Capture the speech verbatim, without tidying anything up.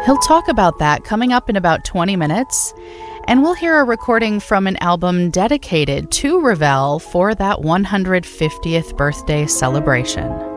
He'll talk about that coming up in about twenty minutes, and we'll hear a recording from an album dedicated to Ravel for that one hundred fiftieth birthday celebration.